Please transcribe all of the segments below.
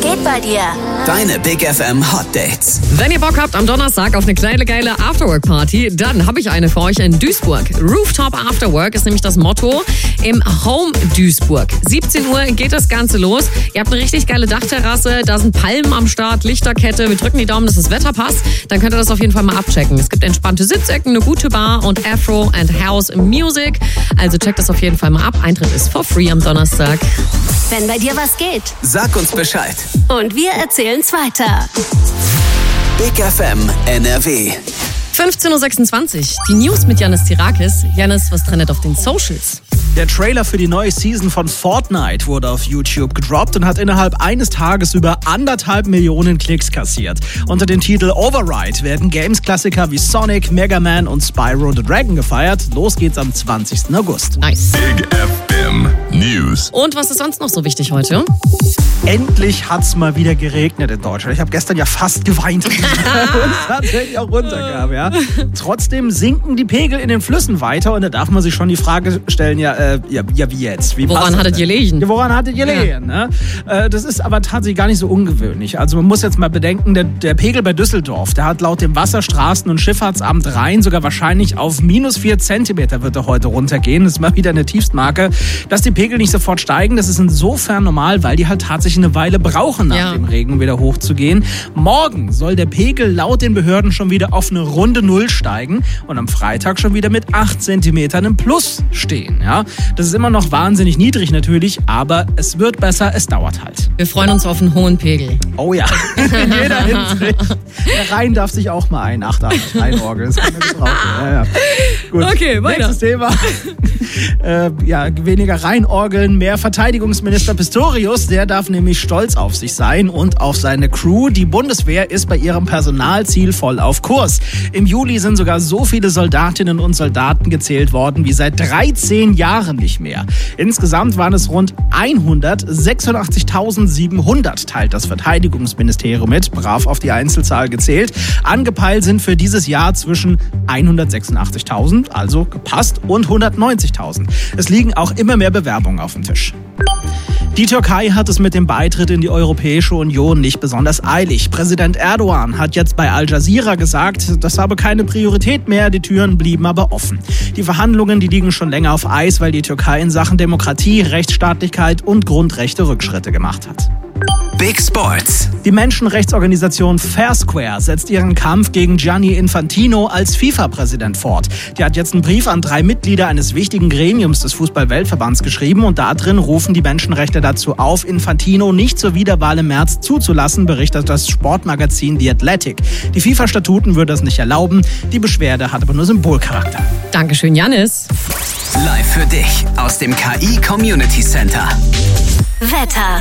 geht bei dir? Deine Big FM Hot Dates. Wenn ihr Bock habt am Donnerstag auf eine kleine geile Afterwork-Party, dann habe ich eine für euch in Duisburg. Rooftop Afterwork ist nämlich das Motto im Home Duisburg. 17 Uhr geht das Ganze los. Ihr habt eine richtig geile Dachterrasse, da sind Palmen am Start, Lichterkette. Wir drücken die Daumen, dass das Wetter passt. Dann könnt ihr das auf jeden Fall mal abchecken. Es gibt entspannte Sitzecken, eine gute Bar und Afro and House Music. Also checkt das auf jeden Fall mal ab. Eintritt ist for free am Donnerstag. Wenn bei dir was geht. Sag uns Bescheid. Und wir erzählen's weiter. Big FM NRW. 15.26 Uhr. Die News mit Yannis Tirakis. Yannis, was trendet auf den Socials? Der Trailer für die neue Season von Fortnite wurde auf YouTube gedroppt und hat innerhalb eines Tages über 1,5 Millionen Klicks kassiert. Unter dem Titel Override werden Games-Klassiker wie Sonic, Mega Man und Spyro the Dragon gefeiert. Los geht's am 20. August. Nice. Big FM News. Und was ist sonst noch so wichtig heute? Endlich hat's mal wieder geregnet in Deutschland. Ich habe gestern ja fast geweint, und es tatsächlich auch runtergab. Ja. Trotzdem sinken die Pegel in den Flüssen weiter und da darf man sich schon die Frage stellen, wie jetzt? Woran hattet ihr gelegen? Ja, woran hattet ihr gelegen? Ne? Das ist aber tatsächlich gar nicht so ungewöhnlich. Also man muss jetzt mal bedenken, der Pegel bei Düsseldorf, der hat laut dem Wasserstraßen- und Schifffahrtsamt Rhein sogar wahrscheinlich auf -4 Zentimeter wird er heute runtergehen. Das ist mal wieder eine Tiefstmarke. Dass die Pegel nicht sofort steigen, das ist insofern normal, weil die halt tatsächlich eine Weile brauchen, nach dem Regen wieder hochzugehen. Morgen soll der Pegel laut den Behörden schon wieder auf eine runde Null steigen und am Freitag schon wieder mit 8 Zentimetern im Plus stehen. Ja? Das ist immer noch wahnsinnig niedrig natürlich, aber es wird besser, es dauert halt. Wir freuen uns auf einen hohen Pegel. Oh ja, in jeder Hinsicht. Der Rhein darf sich auch mal einorgeln. Das kann man gebrauchen. Ja. Gut. Okay, weiter. Nächstes Thema. Weniger Rheinorgeln, mehr Verteidigungsminister Pistorius. Der darf nämlich stolz auf sich sein und auf seine Crew. Die Bundeswehr ist bei ihrem Personalziel voll auf Kurs. Im Juli sind sogar so viele Soldatinnen und Soldaten gezählt worden wie seit 13 Jahren nicht mehr. Insgesamt waren es rund 186.700, teilt das Verteidigungsministerium mit, brav auf die Einzelzahl gezählt. Angepeilt sind für dieses Jahr zwischen 186.000, also gepasst, und 190.000. Es liegen auch immer mehr Bewerbungen auf dem Tisch. Die Türkei hat es mit dem Beitritt in die Europäische Union nicht besonders eilig. Präsident Erdogan hat jetzt bei Al Jazeera gesagt, das habe keine Priorität mehr, die Türen blieben aber offen. Die Verhandlungen, die liegen schon länger auf Eis, weil die Türkei in Sachen Demokratie, Rechtsstaatlichkeit und Grundrechte Rückschritte gemacht hat. Big Sports. Die Menschenrechtsorganisation Fair Square setzt ihren Kampf gegen Gianni Infantino als FIFA-Präsident fort. Die hat jetzt einen Brief an 3 Mitglieder eines wichtigen Gremiums des Fußball-Weltverbands geschrieben und da drin rufen die Menschenrechte dazu auf, Infantino nicht zur Wiederwahl im März zuzulassen, berichtet das Sportmagazin The Athletic. Die FIFA-Statuten würden das nicht erlauben, die Beschwerde hat aber nur Symbolcharakter. Dankeschön, Yannis. Live für dich aus dem KI Community Center. Wetter.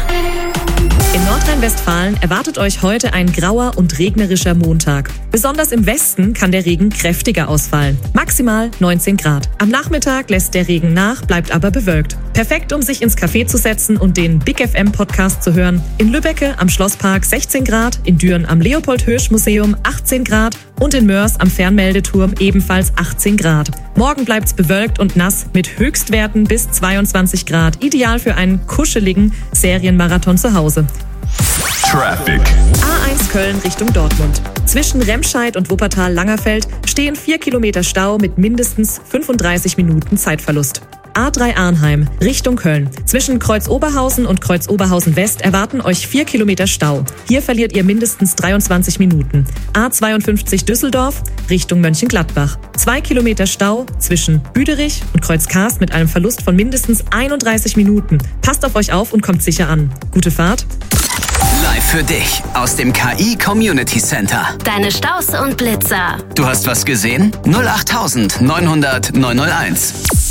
In Nordrhein-Westfalen erwartet euch heute ein grauer und regnerischer Montag. Besonders im Westen kann der Regen kräftiger ausfallen. Maximal 19 Grad. Am Nachmittag lässt der Regen nach, bleibt aber bewölkt. Perfekt, um sich ins Café zu setzen und den Big FM Podcast zu hören. In Lübbecke am Schlosspark 16 Grad, in Düren am Leopold-Hirsch-Museum 18 Grad und in Mörs am Fernmeldeturm ebenfalls 18 Grad. Morgen bleibt's bewölkt und nass mit Höchstwerten bis 22 Grad. Ideal für einen kuscheligen Serienmarathon zu Hause. Traffic. A1 Köln Richtung Dortmund. Zwischen Remscheid und Wuppertal-Langerfeld stehen 4 Kilometer Stau mit mindestens 35 Minuten Zeitverlust. A3 Arnheim Richtung Köln. Zwischen Kreuz-Oberhausen und Kreuz-Oberhausen-West erwarten euch 4 Kilometer Stau. Hier verliert ihr mindestens 23 Minuten. A52 Düsseldorf Richtung Mönchengladbach. 2 Kilometer Stau zwischen Büderich und Kreuz-Karst mit einem Verlust von mindestens 31 Minuten. Passt auf euch auf und kommt sicher an. Gute Fahrt. Live für dich aus dem KI Community Center. Deine Staus und Blitzer. Du hast was gesehen? 08900 901.